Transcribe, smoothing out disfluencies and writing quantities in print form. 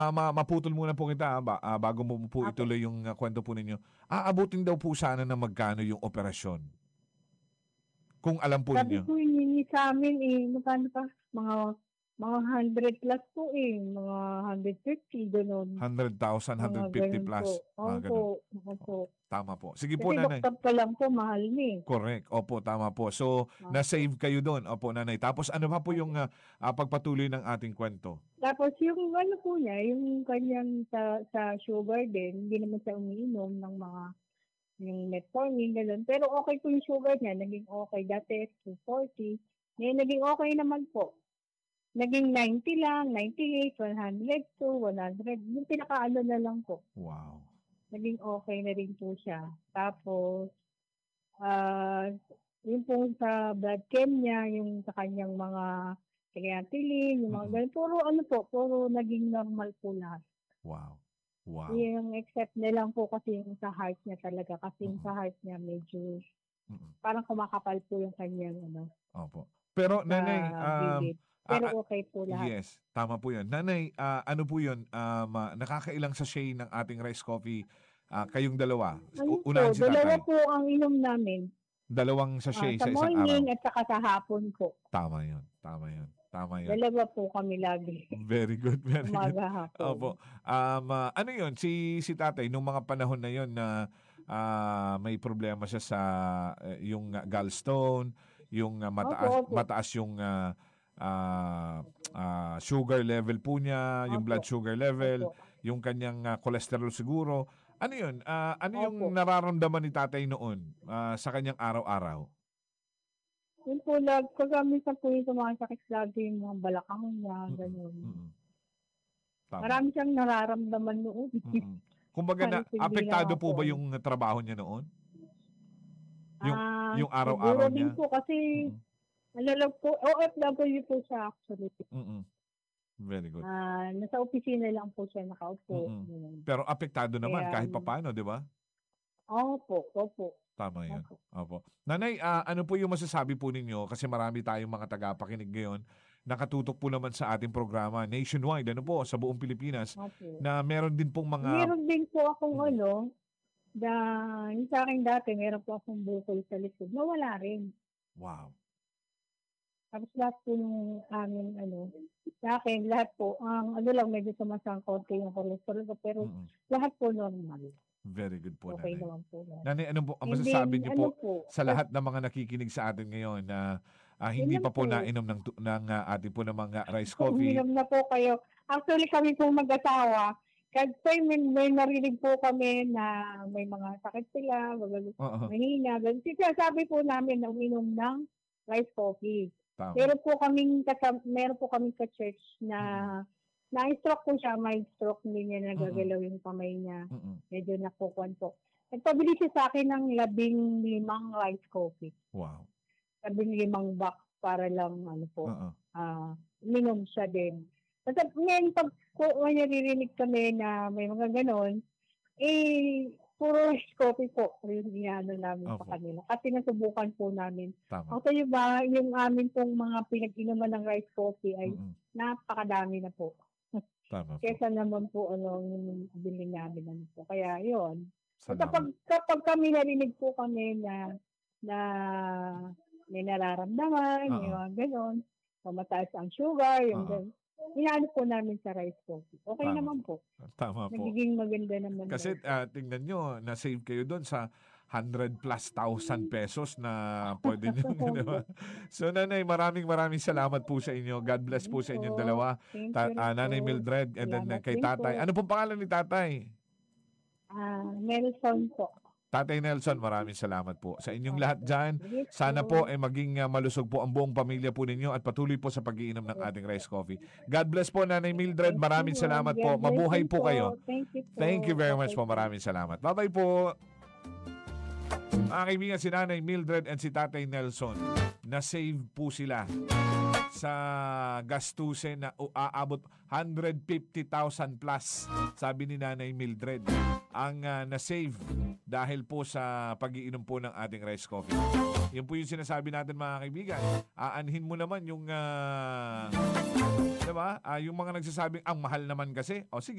Maputol muna po kita, bago mo po Opo. ituloy yung kwento po ninyo. Aabutin daw po sana ng magkano yung operasyon? Kung alam po Sabi ninyo. po hiningi sa'min, magkano pa, mga 100 plus po, mga 150 gano'n. 100,000, Mga 150 gano'n po. plus, mga gano'n. Opo, opo. Tama po. Sige po, Kasi nanay. doktor pa lang po mahal na, eh. Correct. Opo, tama po. So, Opo, na-save kayo do'n. Opo, nanay. Tapos ano pa po opo. yung pagpatuloy ng ating kwento? Tapos yung ano po niya, yung kanyang sa sugar din, hindi naman siya umiinom ng mga yung metformin, gano'n. Pero okey po yung sugar niya, naging okey. Dati 240, ngayon naging okey naman po. Naging 90 lang, 98, 102, 100, yung pinakaano na lang po. Wow. Naging okey na rin po siya. Tapos, ah, yun pong sa blood chem niya, yung sa kanyang mga creatinine, yung mga Mm. gano'n, puro ano po, puro naging normal po lahat. Wow. Wow. Yung except na lang po kasi yung sa heart niya talaga, kasi yung Mm. sa heart niya medyo Mm. parang kumakapal po yung kanyang ano, Opo. Pero sa nanay, gilid. ah, Pero ah, okey po lahat. yes, tama po 'yun. Nanay, ano po 'yun, nakakailang sachet ng ating rice coffee, kayong dalawa? Ano po, Unahin si dalawa tatay. po ang inom namin, Dalawang sachet sa sa isang morning araw? at saka sa hapon po. Tama 'yun, tama 'yun, tama 'yun. Dalawa po kami lagi, Very good, very good. umaga, hapon. Opo. Ano 'yun, si tatay nung mga panahon na 'yun na, may problema siya sa, yung gallstone, yung, Opo, opo, mataas yung, sugar level po niya, yung opo, blood sugar level, opo, yung kanyang, cholesterol siguro. Ano 'yun, ano yung opo. nararamdaman ni tatay noon, sa kanyang araw-araw? Yun po pagka minsan po yung sumasakit lagi yung mga balakang niya, Mm, gano'n. mm. Tama. Marami siyang nararamdaman noon, Mm. Kumbaga halos hindi na nga apektado po po ba ano. yung trabaho niya noon? Yung Siguro araw-araw din niya? po kasi Mm, ano lang po, OFW po siya actually. mm. Very good. Nasa opisina lang po siya nakaupo, Mm. gano'n. Pero apektado naman Kaya kahit papaano, 'di ba? opo, opo, Tama 'yun, opo. opo. Nanay, ano po yung masasabi po ninyo kasi marami tayong mga tagapakinig ngayon, nakatutok po naman sa ating programa nationwide, ano po, sa buong Pilipinas, Opo. na meron din pong mga Meron din po akong mm, ano, na yung sa'kin dati meron po akong bukol sa likod, nawala rin. wow, Tapos lahat po nung aming ano, sa'kin lahat po ang ano lang medyo sumasang konti yung cholesterol ko, pero mm. lahat po normal, Very good po, okey nanay. naman po lahat. Nanay, ano po ang And masasabi then niyo ano po po, sa lahat ng mga nakikinig sa atin ngayon na, yun hindi lang pa po po, nainom ng ating po namang, rice coffee? uminom na po kayo. Actually kami pong mag-asawa, kahit po may narinig po kami na may mga sakit sila, Oo, mahina, gano'n. Sinasabi po namin na uminom ng rice coffee. tama. Meron po kaming ka-church na Mm, na-stroke po siya, mild stroke, hindi niya mm, nagagalaw yung kamay niya, mm. medyo nakukuwan po. Nagpabili siya sa'kin ng 15 rice coffee, Wow, 15 box para lang ano po, oo, uminom siya din. Basta ngayon 'pag may naririnig kami na may mga gano'n, puro rice coffee po yung inaano namin sa opo, kanila kasi nasubukan po namin. tama. Actually yung amin pong mga pinag-inuman ng rice coffee ay Mm, napakadami na po. tama po. Kaysa naman po ano, yung bili namin ano po, kaya yun. At Salamat. kapag kami narinig po kami na na may nararamdaman, yung Oo, mga gano'n, o mataas ang sugar, yung oo, gano'n, inaano po namin sa rice coffee. Okey tama naman po. po, Tama po. nagiging maganda naman daw Kasi, po. tingnan niyo na-save kayo dun sa 100,000+ pesos na puwede niyong di ba? Opo. So, nanay, maraming salamat po sa inyo. God bless po Ayun sa po, inyong dalawa. thank you rin po. Nanay Mildred and then Salamat kay din tatay. po. Ano pong pangalan ni tatay? Nelson po. Tatay Nelson, maraming salamat po. Sa inyong lahat Opo, diyan, sige sana po po. ay maging, malusog po ang buong pamilya po ninyo at patuloy po sa pag-iinom ng ating rice coffee. God bless po, Nanay Mildred. Thank you, Maraming salamat God po. bless Mabuhay din po kayo. po. Thank you Thank you po. very much Okey po. po. Maraming salamat. Bye-bye po. Mga kaibigan, si Nanay Mildred and si Tatay Nelson, na-save po sila sa gastusin na aabot 150,000 plus, sabi ni Nanay Mildred, ang na-save dahil po sa pag-iinom po ng ating rice coffee. Yun po yung sinasabi natin mga kaibigan. Aanhin mo naman yung, diba? Yung mga nagsasabing, ang mahal naman kasi. O sige,